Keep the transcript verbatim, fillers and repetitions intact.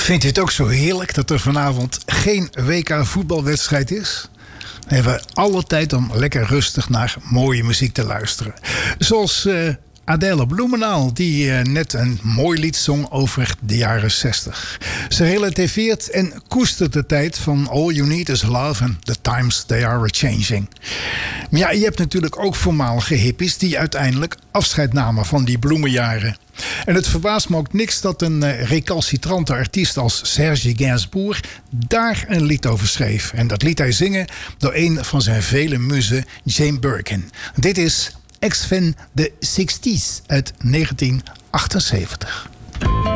Vindt u het ook zo heerlijk dat er vanavond geen W K voetbalwedstrijd is? Dan hebben we alle tijd om lekker rustig naar mooie muziek te luisteren. Zoals uh, Adele Bloemendaal, die uh, net een mooi lied zong over de jaren zestig. Ze relativeert en koestert de tijd van All You Need Is Love and The Times They Are A-Changing. Maar ja, je hebt natuurlijk ook voormalige hippies die uiteindelijk afscheid namen van die bloemenjaren. En het verbaast me ook niks dat een uh, recalcitrante artiest als Serge Gainsbourg daar een lied over schreef. En dat liet hij zingen door een van zijn vele muzen, Jane Birkin. Dit is Ex-Fan de zestig's uit negentien achtenzeventig.